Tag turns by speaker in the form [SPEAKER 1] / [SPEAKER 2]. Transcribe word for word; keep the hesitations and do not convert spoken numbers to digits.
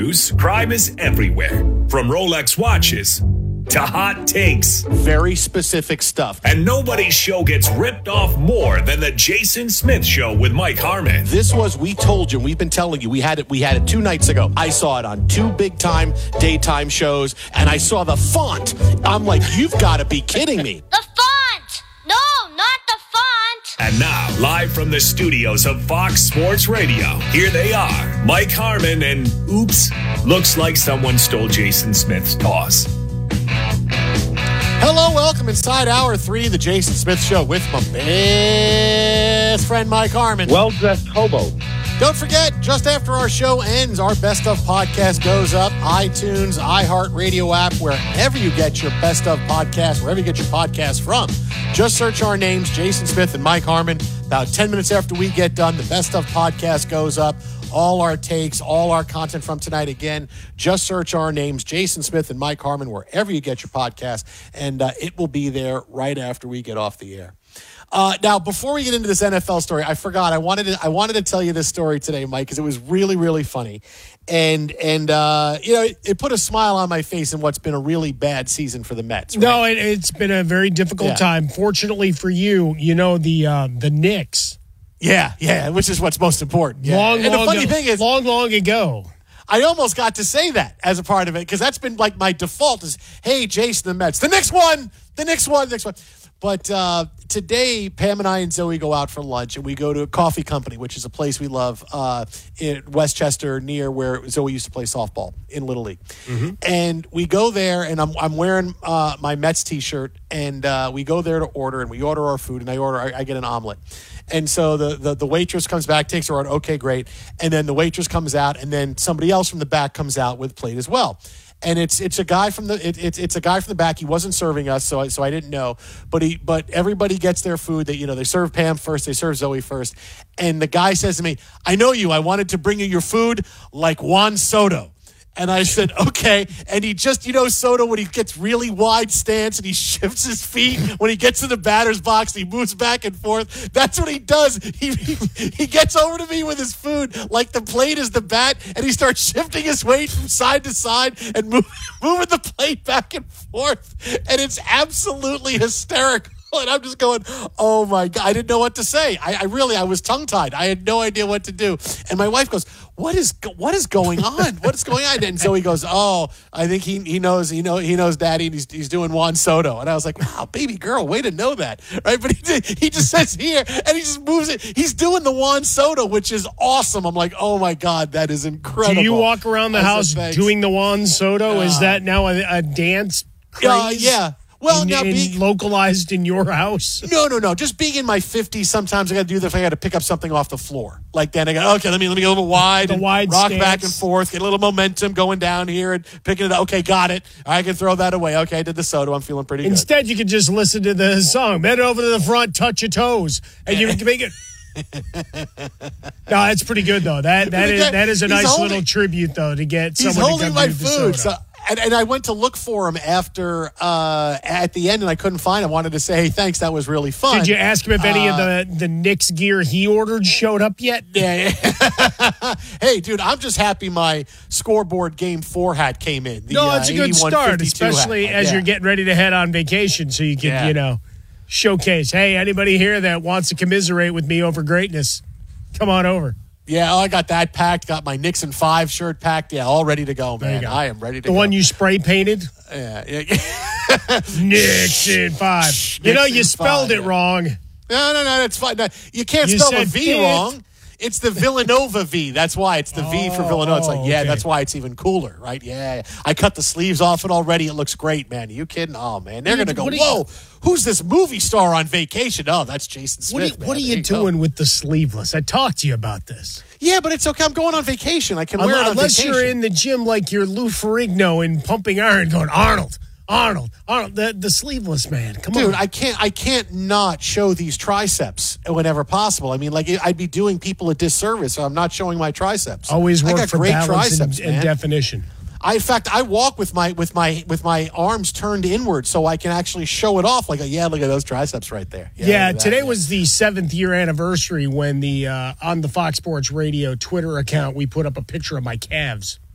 [SPEAKER 1] news, crime is everywhere. From Rolex watches to hot takes.
[SPEAKER 2] Very specific stuff.
[SPEAKER 1] And nobody's show gets ripped off more than the Jason Smith Show with Mike Harmon.
[SPEAKER 2] This was, we told you, we've been telling you, we had it we had it two nights ago. I saw it on two big-time daytime shows, and I saw the font. I'm like, you've got to be kidding me.
[SPEAKER 3] The font! No, not the font!
[SPEAKER 1] And now, live from the studios of Fox Sports Radio, here they are, Mike Harmon and, oops, looks like someone stole Jason Smith's toss.
[SPEAKER 2] Hello, welcome inside hour three of the Jason Smith Show with my best friend Mike Harmon.
[SPEAKER 4] Well-dressed hobo.
[SPEAKER 2] Don't forget, just after our show ends, our Best Of podcast goes up. iTunes, iHeartRadio app, wherever you get your Best Of podcast, wherever you get your podcast from. Just search our names, Jason Smith and Mike Harmon. About ten minutes after we get done, the Best Of podcast goes up. All our takes, all our content from tonight. Again, just search our names, Jason Smith and Mike Harmon, wherever you get your podcast, and uh, it will be there right after we get off the air. Uh, now, before we get into this N F L story, I forgot. I wanted to. I wanted to tell you this story today, Mike, because it was really, really funny, and and uh, you know, it, it put a smile on my face in what's been a really bad season for the Mets. Right?
[SPEAKER 5] No, it, it's been a very difficult
[SPEAKER 2] Yeah.
[SPEAKER 5] time. Fortunately for you, you know the uh, the Knicks.
[SPEAKER 2] Yeah, yeah, which is what's most important. Yeah.
[SPEAKER 5] Long,
[SPEAKER 2] and
[SPEAKER 5] long
[SPEAKER 2] the funny
[SPEAKER 5] ago,
[SPEAKER 2] thing is,
[SPEAKER 5] long, long ago.
[SPEAKER 2] I almost got to say that as a part of it because that's been like my default is, hey, Jason, the Mets, the next one, the next one, the next one. But uh, today, Pam and I and Zoe go out for lunch, and we go to a coffee company, which is a place we love uh, in Westchester, near where Zoe used to play softball in Little League. Mm-hmm. And we go there, and I'm I'm wearing uh, my Mets T-shirt, and uh, we go there to order, and we order our food, and I order, I, I get an omelet. And so the, the, the waitress comes back, takes her order, okay, great. And then the waitress comes out, and then somebody else from the back comes out with a plate as well. And it's it's a guy from the it, it's it's a guy from the back. He wasn't serving us, so I, so I didn't know. But he but everybody gets their food. They you know they serve Pam first, they serve Zoe first. And the guy says to me, "I know you. I wanted to bring you your food like Juan Soto." And I said, okay. And he just, you know, Soto, when he gets really wide stance and he shifts his feet when he gets to the batter's box, he moves back and forth. That's what he does. He, he he gets over to me with his food like the plate is the bat, and he starts shifting his weight from side to side and move, moving the plate back and forth. And it's absolutely hysterical. And I'm just going, oh, my God. I didn't know what to say. I, I really, I was tongue-tied. I had no idea what to do. And my wife goes, what is what is going on? What is going on? And Zoe goes, oh, I think he he knows he know he knows Daddy, and he's he's doing Juan Soto. And I was like, wow, baby girl, way to know that, right? But he he just says here, and he just moves it. He's doing the Juan Soto, which is awesome. I'm like, oh my God, that is incredible.
[SPEAKER 5] Do you walk around the
[SPEAKER 2] I
[SPEAKER 5] house
[SPEAKER 2] said,
[SPEAKER 5] doing the Juan Soto?
[SPEAKER 2] Uh,
[SPEAKER 5] Is that now a, a dance craze?
[SPEAKER 2] Uh, yeah. Well,
[SPEAKER 5] in,
[SPEAKER 2] now
[SPEAKER 5] in
[SPEAKER 2] being
[SPEAKER 5] localized in your house.
[SPEAKER 2] No, no, no. Just being in my fifties, sometimes I got to do that if I got to pick up something off the floor. Like then I go, okay, let me let me get a little wide,
[SPEAKER 5] The
[SPEAKER 2] and
[SPEAKER 5] wide
[SPEAKER 2] rock
[SPEAKER 5] stance.
[SPEAKER 2] back and forth, get a little momentum going down here and picking it up. Okay, got it. I can throw that away. Okay, I did the Soto. I'm feeling pretty good.
[SPEAKER 5] Instead, you could just listen to the song. Bend over to the front, touch your toes, and you can make it. No, that's pretty good though. That that is that is a
[SPEAKER 2] He's
[SPEAKER 5] nice
[SPEAKER 2] holding-
[SPEAKER 5] little tribute though to get
[SPEAKER 2] He's
[SPEAKER 5] someone
[SPEAKER 2] holding
[SPEAKER 5] to come
[SPEAKER 2] my
[SPEAKER 5] do the
[SPEAKER 2] food.
[SPEAKER 5] soda.
[SPEAKER 2] So, and, and I went to look for him after uh, at the end, and I couldn't find him. I wanted to say, hey, thanks. That was really fun.
[SPEAKER 5] Did you ask him if any
[SPEAKER 2] Uh,
[SPEAKER 5] of the the Knicks gear he ordered showed up yet?
[SPEAKER 2] Yeah, yeah. Hey, dude, I'm just happy my scoreboard game four hat came in. The,
[SPEAKER 5] No, it's
[SPEAKER 2] uh,
[SPEAKER 5] a good
[SPEAKER 2] eighty-one
[SPEAKER 5] start,
[SPEAKER 2] fifty-two
[SPEAKER 5] especially
[SPEAKER 2] hat.
[SPEAKER 5] as
[SPEAKER 2] Yeah.
[SPEAKER 5] you're getting ready to head on vacation, so you can,
[SPEAKER 2] Yeah.
[SPEAKER 5] you know, showcase. Hey, anybody here that wants to commiserate with me over greatness, come on over.
[SPEAKER 2] Yeah, oh, I got that packed. Got my Nixon five shirt packed. Yeah, all ready to go,
[SPEAKER 5] There you
[SPEAKER 2] man.
[SPEAKER 5] go.
[SPEAKER 2] I am ready to
[SPEAKER 5] The
[SPEAKER 2] go.
[SPEAKER 5] one you spray painted?
[SPEAKER 2] Yeah, yeah, yeah.
[SPEAKER 5] Nixon five. You know, you
[SPEAKER 2] Nixon
[SPEAKER 5] spelled
[SPEAKER 2] five,
[SPEAKER 5] it
[SPEAKER 2] yeah.
[SPEAKER 5] wrong.
[SPEAKER 2] No, no, no, that's fine. No, you can't
[SPEAKER 5] You
[SPEAKER 2] spell a
[SPEAKER 5] said
[SPEAKER 2] V
[SPEAKER 5] it.
[SPEAKER 2] wrong. It's the Villanova V. That's why it's the V for
[SPEAKER 5] Oh,
[SPEAKER 2] Villanova. It's like, yeah,
[SPEAKER 5] okay.
[SPEAKER 2] that's why it's even cooler, right? Yeah, yeah. I cut the sleeves off it already. It looks great, man. Are you kidding? Oh, man. They're
[SPEAKER 5] What
[SPEAKER 2] going to
[SPEAKER 5] are
[SPEAKER 2] go,
[SPEAKER 5] you- what are you-
[SPEAKER 2] whoa, who's this movie star on vacation? Oh, that's Jason
[SPEAKER 5] What are,
[SPEAKER 2] Smith,
[SPEAKER 5] you, what are
[SPEAKER 2] man.
[SPEAKER 5] you
[SPEAKER 2] There go.
[SPEAKER 5] doing with the sleeveless? I talked to you about this.
[SPEAKER 2] Yeah, but it's okay. I'm going on vacation. I can wear it on
[SPEAKER 5] Unless
[SPEAKER 2] vacation.
[SPEAKER 5] you're in the gym like you're Lou Ferrigno and pumping iron going, Arnold, Arnold, Arnold, the, the sleeveless man. Come
[SPEAKER 2] Dude,
[SPEAKER 5] on.
[SPEAKER 2] I can't. I can't not show these triceps whenever possible. I mean, like I'd be doing people a disservice. So I'm not showing my triceps.
[SPEAKER 5] Always
[SPEAKER 2] I
[SPEAKER 5] work
[SPEAKER 2] got
[SPEAKER 5] for
[SPEAKER 2] great
[SPEAKER 5] balance
[SPEAKER 2] triceps,
[SPEAKER 5] and, and
[SPEAKER 2] man.
[SPEAKER 5] definition.
[SPEAKER 2] I, in fact, I walk with my with my with my arms turned inward so I can actually show it off. Like, yeah, look at those triceps right there.
[SPEAKER 5] Yeah,
[SPEAKER 2] look at that,
[SPEAKER 5] today
[SPEAKER 2] yeah.
[SPEAKER 5] was the seventh year anniversary when the uh, on the Fox Sports Radio Twitter account we put up a picture of my calves.